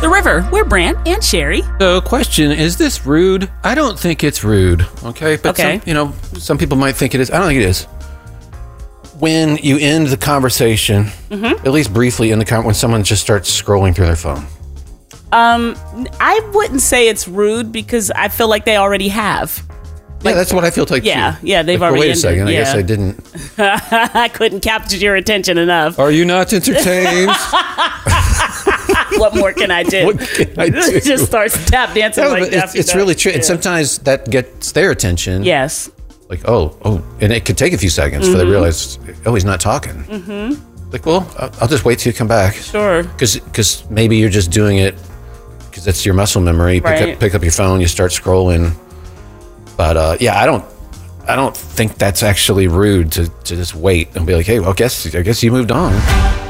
The River. We're Brant and Sherry. So, question, is this rude? I don't think it's rude, okay? But Okay. some people might think it is. I don't think it is. When you end the conversation, at least briefly when someone just starts scrolling through their phone. I wouldn't say it's rude because I feel like they already have. Yeah, that's what I feel like. Yeah, too. yeah, they've Like, already wait a second, ended, I guess yeah. I didn't. I couldn't capture your attention enough. Are you not entertained? What more can I do? What can I do? Just starts tap dancing No, like but Daffy it's Duck. really true. Yeah. And sometimes that gets their attention. Yes. Like, oh, and it could take a few seconds before they realize, he's not talking. Like, well, I'll just wait till you come back. Sure. Because maybe you're just doing it because that's your muscle memory. Right. Pick up your phone, you start scrolling. But I don't think that's actually rude to just wait and be like, hey, well, I guess you moved on.